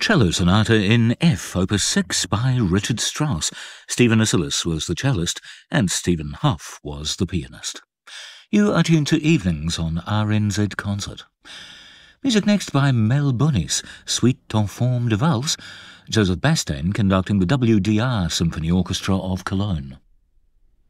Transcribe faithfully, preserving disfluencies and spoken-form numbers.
Cello Sonata in F, Opus six by Richard Strauss. Stephen Isserlis was the cellist and Stephen Huff was the pianist. You are tuned to Evenings on R N Z Concert. Music next by Mel Bonis, Suite en forme de valse, Joseph Bastaine conducting the W D R Symphony Orchestra of Cologne.